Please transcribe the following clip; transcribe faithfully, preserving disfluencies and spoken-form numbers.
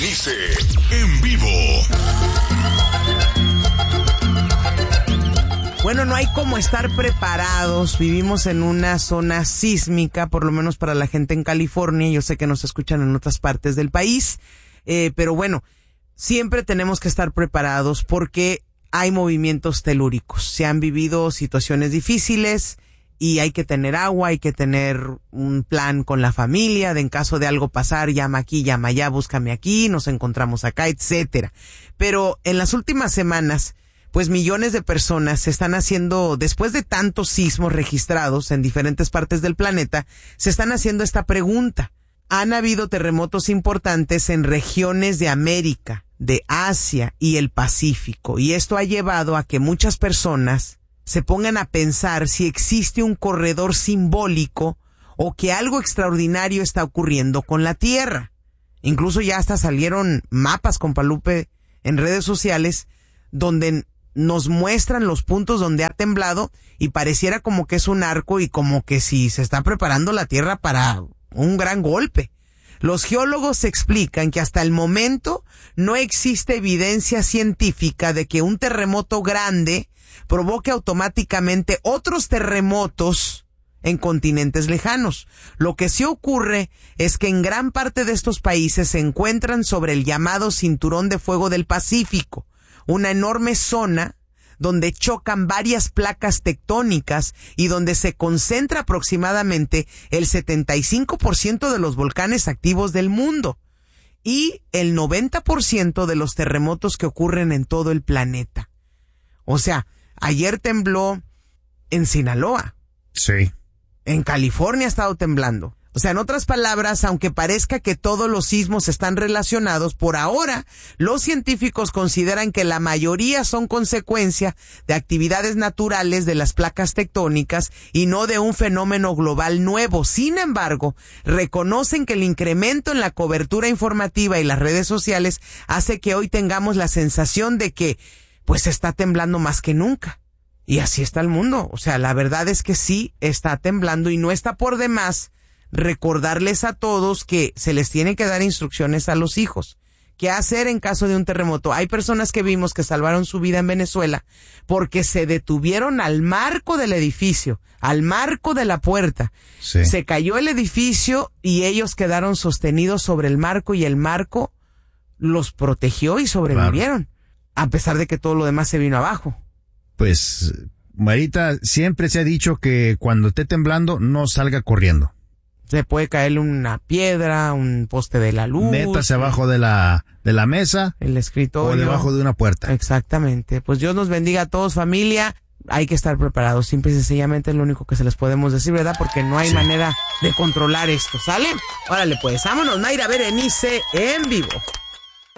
Berenice en vivo. Bueno, no hay como estar preparados. Vivimos en una zona sísmica, por lo menos para la gente en California. Yo sé que nos escuchan en otras partes del país, eh, pero bueno, siempre tenemos que estar preparados porque hay movimientos telúricos. Se han vivido situaciones difíciles y hay que tener agua, hay que tener un plan con la familia, de en caso de algo pasar, llama aquí, llama allá, búscame aquí, nos encontramos acá, etcétera. Pero en las últimas semanas, pues millones de personas se están haciendo, después de tantos sismos registrados en diferentes partes del planeta, se están haciendo esta pregunta. Han habido terremotos importantes en regiones de América, de Asia y el Pacífico, y esto ha llevado a que muchas personas se pongan a pensar si existe un corredor simbólico o que algo extraordinario está ocurriendo con la Tierra. Incluso ya hasta salieron mapas, Compalupe, en redes sociales donde nos muestran los puntos donde ha temblado y pareciera como que es un arco y como que si se está preparando la Tierra para un gran golpe. Los geólogos explican que hasta el momento no existe evidencia científica de que un terremoto grande provoque automáticamente otros terremotos en continentes lejanos. Lo que sí ocurre es que en gran parte de estos países se encuentran sobre el llamado Cinturón de Fuego del Pacífico, una enorme zona donde chocan varias placas tectónicas y donde se concentra aproximadamente el setenta y cinco por ciento de los volcanes activos del mundo y el noventa por ciento de los terremotos que ocurren en todo el planeta. O sea, ayer tembló en Sinaloa. Sí. En California ha estado temblando. O sea, en otras palabras, aunque parezca que todos los sismos están relacionados, por ahora los científicos consideran que la mayoría son consecuencia de actividades naturales de las placas tectónicas y no de un fenómeno global nuevo. Sin embargo, reconocen que el incremento en la cobertura informativa y las redes sociales hace que hoy tengamos la sensación de que pues está temblando más que nunca. Y así está el mundo. O sea, la verdad es que sí está temblando y no está por demás recordarles a todos que se les tiene que dar instrucciones a los hijos. ¿Qué hacer en caso de un terremoto? Hay personas que vimos que salvaron su vida en Venezuela porque se detuvieron al marco del edificio, al marco de la puerta. Sí. Se cayó el edificio y ellos quedaron sostenidos sobre el marco y el marco los protegió y sobrevivieron, claro, a pesar de que todo lo demás se vino abajo. Pues, Marita, siempre se ha dicho que cuando esté temblando no salga corriendo. Se puede caerle una piedra, un poste de la luz. Métase abajo de la de la mesa. El escritorio. O debajo de una puerta. Exactamente. Pues Dios nos bendiga a todos, familia. Hay que estar preparados. Simple y sencillamente es lo único que se les podemos decir, ¿verdad? Porque no hay sí. manera de controlar esto, ¿sale? Órale pues, vámonos, Mayra Berenice en vivo.